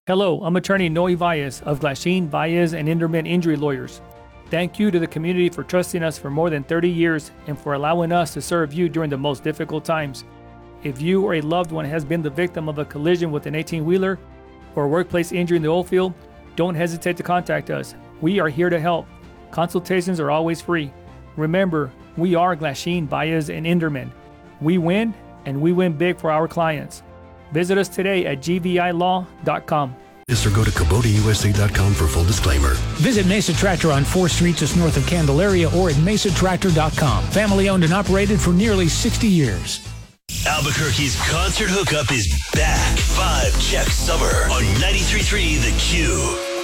Hello, I'm attorney Noe Valles of Glasheen, Valles, and Inderman Injury Lawyers. Thank you to the community for trusting us for more than 30 years and for allowing us to serve you during the most difficult times. If you or a loved one has been the victim of a collision with an 18-wheeler or a workplace injury in the oil field, don't hesitate to contact us. We are here to help. Consultations are always free. Remember, we are Glasheen, Valles, and Inderman. We win, and we win big for our clients. Visit us today at gvilaw.com. Or go to KubotaUSA.com for full disclaimer. Visit Mesa Tractor on 4th Street just north of Candelaria or at mesatractor.com. Family owned and operated for nearly 60 years. Albuquerque's concert hookup is back. 5 Check Summer on 93.3 The Q.